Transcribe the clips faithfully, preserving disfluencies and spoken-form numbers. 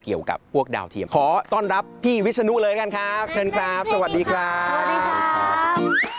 เกี่ยวกับพวกดาวเทียมขอต้อนรับพี่วิษณุเลยกันครับเชิญครับสวัสดีครับสวัสดีครับ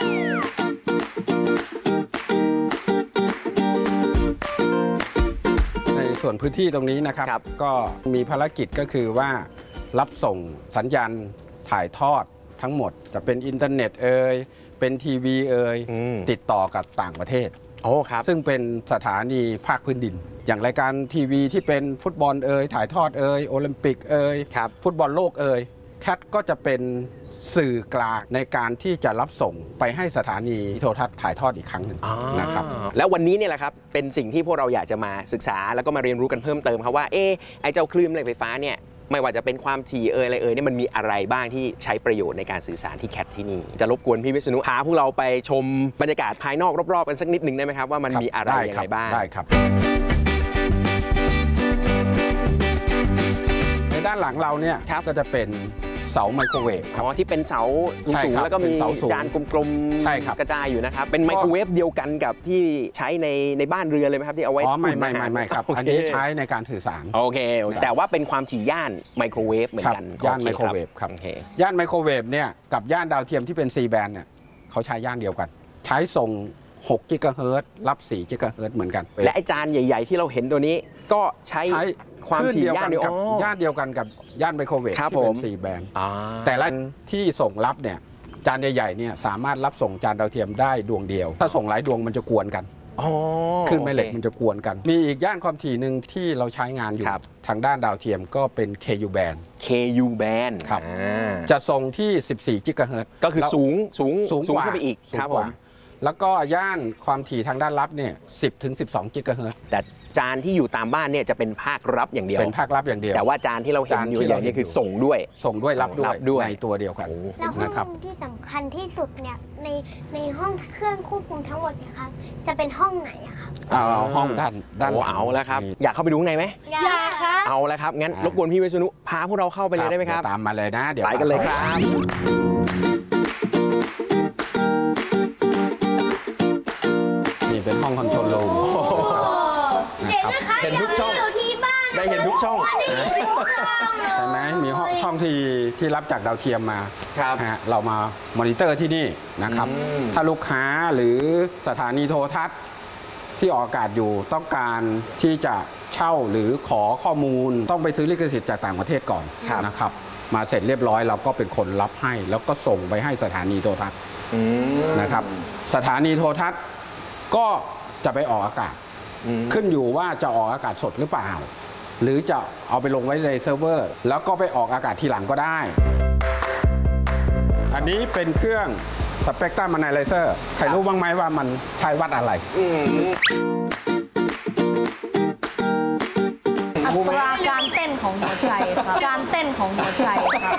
ในส่วนพื้นที่ตรงนี้นะครับรบก็มีภารกิจก็คือว่ารับส่งสัญญาณถ่ายทอดทั้งหมดจะเป็นอินเทอร์เน็ตเอ่ยเป็นทีวีเอ่ยติดต่อกับต่างประเทศโอ้ครับซึ่งเป็นสถานีภาคพื้นดินอย่างรายการทีวีที่เป็นฟุตบอลเอ่ยถ่ายทอดเอ่ยโอลิมปิกเอ่ยฟุตบอลโลกเอ่ยแคทก็จะเป็นสื่อกลางในการที่จะรับส่งไปให้สถานีโทรทัศน์ถ่ายทอดอีกครั้งหนึ่งนะครับแล้ววันนี้เนี่ยแหละครับเป็นสิ่งที่พวกเราอยากจะมาศึกษาแล้วก็มาเรียนรู้กันเพิ่มเติมครับว่าเอ๊ะไอ้เจ้าคลื่นแม่เหล็กไฟฟ้าเนี่ยไม่ว่าจะเป็นความถี่เอ่ยอะไรเอ่ยเนี่ยมันมีอะไรบ้างที่ใช้ประโยชน์ในการสื่อสารที่แคทที่นี่จะรบกวนพี่วิษณุพาพวกเราไปชมบรรยากาศภายนอกรอบๆกันสักนิดหนึ่งได้ไหมครับว่ามันมีอะไรยังไงบ้างได้ครับในด้านหลังเราเนี่ยก็จะเป็นเสาไมโครเวฟอ๋อที่เป็นเสาสูงแล้วก็มีจานกลมๆกระจายอยู่นะครับเป็นไมโครเวฟเดียวกันกับที่ใช้ในในบ้านเรือนเลยไหมครับที่เอาไว้อ๋อไม่ไม่ไม่ไม่ครับอันนี้ใช้ในการสื่อสารโอเคแต่ว่าเป็นความถี่ย่านไมโครเวฟเหมือนกันย่านไมโครเวฟครับย่านไมโครเวฟเนี่ยกับย่านดาวเทียมที่เป็น ซี แบนด์เนี่ยเขาใช้ย่านเดียวกันใช้ส่งหกกิกะเฮิรตซ์รับสี่กิกะเฮิรตซ์เหมือนกันและไอจานใหญ่ๆที่เราเห็นตัวนี้ก็ใช้ความถี่ย่านเดียวกันย่านเดียวกันกับย่านไมโครเวฟที่เป็น ซี แบนด์แต่ละที่ส่งรับเนี่ยจานใหญ่ๆเนี่ยสามารถรับส่งจานดาวเทียมได้ดวงเดียวถ้าส่งหลายดวงมันจะกวนกันขึ้นแม่เหล็กมันจะกวนกันมีอีกย่านความถี่หนึ่งที่เราใช้งานอยู่ทางด้านดาวเทียมก็เป็น เค ยู Band เค ยู Band ครับจะส่งที่สิบสี่กิกะเฮิรตซ์ก็คือสูงสูงสูงขึ้นไปอีกครับผมแล้วก็ย่านความถี่ทางด้านรับเนี่ยสิบถึงสิบสองกิกะเฮิรตซ์แต่จานที่อยู่ตามบ้านเนี่ยจะเป็นภาครับอย่างเดียวเป็นภาครับอย่างเดียวแต่ว่าจานที่เราเห็นอยู่อย่างนี้คือส่งด้วยส่งด้วยรับด้วยในตัวเดียวกันนะครับที่สำคัญที่สุดเนี่ยในในห้องเครื่องควบคุมทั้งหมดเนี่ยครับจะเป็นห้องไหนอะครับเอาห้องด้านด้านเอาแล้วครับอยากเข้าไปดูข้างในไหมอยากครับเอาแล้วครับงั้นรบกวนพี่วิษณุพาพวกเราเข้าไปเลยได้ไหมครับตามมาเลยนะเดี๋ยวไปกันเลยครับนี่เป็นห้องคอนโทรลรูมเห็นทุกช่องได้เห็นทุกช่องใช่ไหมมีช่องที่ที่รับจากดาวเทียมมาครับเรามามอนิเตอร์ที่นี่นะครับถ้าลูกค้าหรือสถานีโทรทัศน์ที่ออกอากาศอยู่ต้องการที่จะเช่าหรือขอข้อมูลต้องไปซื้อลิขสิทธิ์จากต่างประเทศก่อนนะครับมาเสร็จเรียบร้อยเราก็เป็นคนรับให้แล้วก็ส่งไปให้สถานีโทรทัศน์นะครับสถานีโทรทัศน์ก็จะไปออกอากาศขึ้นอยู่ว่าจะออกอากาศสดหรือเปล่าหรือจะเอาไปลงไว้ในเซิร์ฟเวอร์แล้วก็ไปออกอากาศทีหลังก็ได้อันนี้เป็นเครื่อง Spectrum Analyzer ใครรู้บ้างไหมว่ามันใช้วัดอะไรอัตราการเต้นของหัวใจครับการเต้นของหัวใจครับ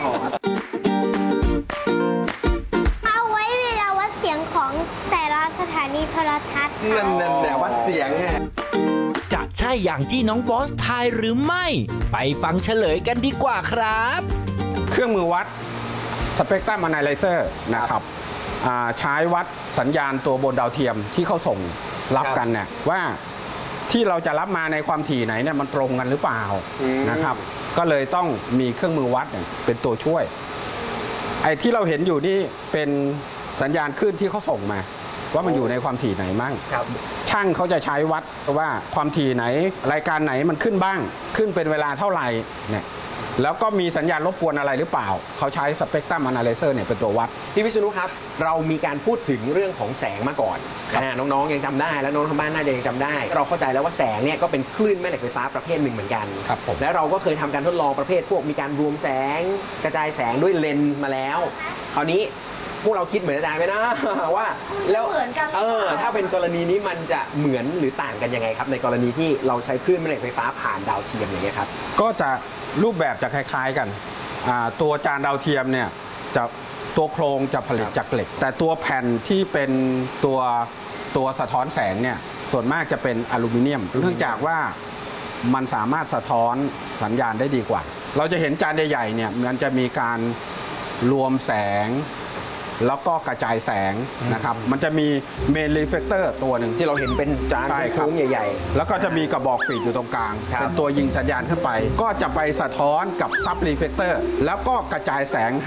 เอาไว้เวลาวัดเสียงของแต่ละสถานีโทรทัศน์นั่นนั่นแหละวัดเสียงจะใช่อย่างที่น้องบอสทายหรือไม่ไปฟังเฉลยกันดีกว่าครับเครื่องมือวัด Spectrum Analyzer นะครับใช้วัดสัญญาณตัวบนดาวเทียมที่เขาส่งรับกันเนี่ยว่าที่เราจะรับมาในความถี่ไหนเนี่ยมันตรงกันหรือเปล่านะครับก็เลยต้องมีเครื่องมือวัดเป็นตัวช่วยไอ้ที่เราเห็นอยู่นี่เป็นสัญญาณคลื่นที่เขาส่งมาว่ามันอยู่ในความถี่ไหนมั่งช่างเขาจะใช้วัดว่าความถี่ไหนรายการไหนมันขึ้นบ้างขึ้นเป็นเวลาเท่าไหร่เนี่ยแล้วก็มีสัญญาณรบกวนอะไรหรือเปล่าเขาใช้ Spectrum Analyzer เนี่ยเป็นตัววัดพี่วิษณุครับเรามีการพูดถึงเรื่องของแสงมาก่อนน้องๆยังจำได้และน้องทางบ้านน่าจะยังจำได้เราเข้าใจแล้วว่าแสงเนี่ยก็เป็นคลื่นแม่เหล็กไฟฟ้าประเภทหนึ่งเหมือนกันครับผมและเราก็เคยทำการทดลองประเภทพวกมีการรวมแสงกระจายแสงด้วยเลนส์มาแล้วคราวนี้พวกเราคิดเหมือนอาจารย์ไหมนะว่าแล้วเออถ้าเป็นกรณีนี้มันจะเหมือนหรือต่างกันยังไงครับในกรณีที่เราใช้คลื่นแม่เหล็กไฟฟ้าผ่านดาวเทียมอย่างเงี้ยครับก็จะรูปแบบจะคล้ายๆกันตัวจานดาวเทียมเนี่ยจะตัวโครงจะผลิตจากเหล็กแต่ตัวแผ่นที่เป็นตัวตัวสะท้อนแสงเนี่ยส่วนมากจะเป็นอลูมิเนียมเนื่องจากว่ามันสามารถสะท้อนสัญญาณได้ดีกว่าเราจะเห็นจานใหญ่ๆเนี่ยมันจะมีการรวมแสงแล้วก็กระจายแสงนะครับมันจะมีเมนรีเฟกเตอร์ตัวหนึ่งที่เราเห็นเป็นจานใช่ครับโค้งใหญ่แล้วก็จะมีกระบอกฟีดอยู่ตรงกลางครับเป็นตัวยิงสัญญาณขึ้นไป ก็จะไปสะท้อนกับซับรีเฟกเตอร์แล้วก็กระจายแสง